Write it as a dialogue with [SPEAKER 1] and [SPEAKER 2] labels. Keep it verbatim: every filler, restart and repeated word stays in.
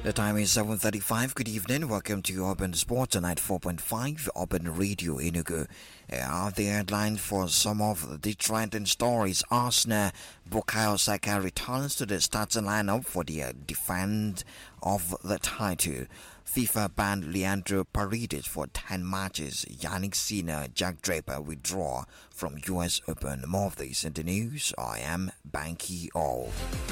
[SPEAKER 1] The time is seven thirty-five. Good evening. Welcome to Urban Sports Tonight four point five Urban Radio Enugu. Here are the headlines for some of the trending stories. Arsenal, Bukayo Saka returns to the starting lineup for the uh, defense of the title. FIFA banned Leandro Paredes for ten matches. Yannick Sinner, Jack Draper withdraw from U S Open. More of this in the news. I am Banky O.